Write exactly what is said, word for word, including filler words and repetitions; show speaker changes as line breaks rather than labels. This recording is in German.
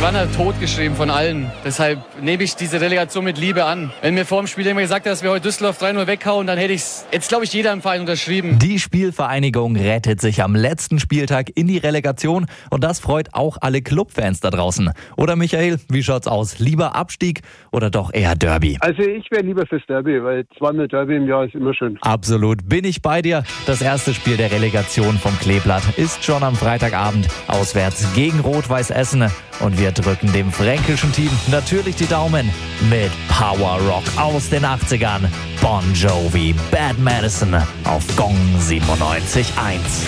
waren ja totgeschrieben von allen. Deshalb nehme ich diese Relegation mit Liebe an. Wenn mir vor dem Spiel jemand gesagt hat, dass wir heute Düsseldorf drei null weghauen, dann hätte ich es jetzt, glaube ich, jeder im Verein unterschrieben.
Die Spielvereinigung rettet sich am letzten Spieltag in die Relegation und das freut auch alle Clubfans da draußen. Oder Michael, wie schaut's aus? Lieber Abstieg oder doch eher Derby?
Also ich wäre lieber fürs Derby, weil zweimal Derby im Jahr ist immer schön.
Absolut, bin ich bei dir. Das erste Spiel der Relegation vom Kleeblatt ist schon am Freitagabend auswärts gegen Rot-Weiß Essen. Und wir drücken dem fränkischen Team natürlich die Daumen mit Power Rock aus den achtzigern. Bon Jovi, Bad Medicine auf Gong siebenundneunzig Komma eins.